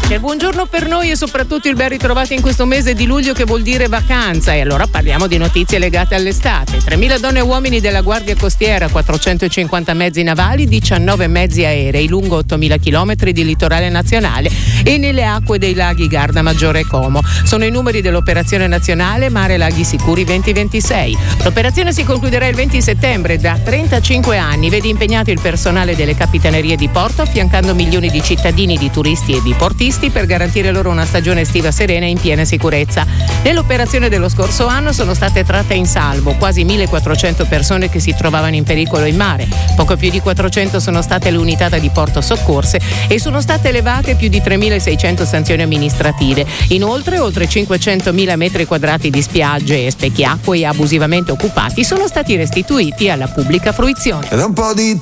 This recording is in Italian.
C'è il buongiorno per noi e soprattutto il ben ritrovati in questo mese di luglio che vuol dire vacanza, e allora parliamo di notizie legate all'estate. 3.000 donne e uomini della Guardia Costiera, 450 mezzi navali, 19 mezzi aerei lungo 8.000 chilometri di litorale nazionale e nelle acque dei laghi Garda, Maggiore e Como. Sono i numeri dell'operazione nazionale Mare Laghi Sicuri 2026. L'operazione si concluderà il 20 settembre. Da 35 anni vede impegnato il personale delle capitanerie di porto, affiancando milioni di cittadini, di turisti e di portisti per garantire loro una stagione estiva serena e in piena sicurezza. Nell'operazione dello scorso anno sono state tratte in salvo quasi 1.400 persone che si trovavano in pericolo in mare. Poco più di 400 sono state le unità da diporto soccorse e sono state elevate più di 3.600 sanzioni amministrative. Inoltre, oltre 500.000 metri quadrati di spiagge e specchiacque abusivamente occupati sono stati restituiti alla pubblica fruizione. Da un po' di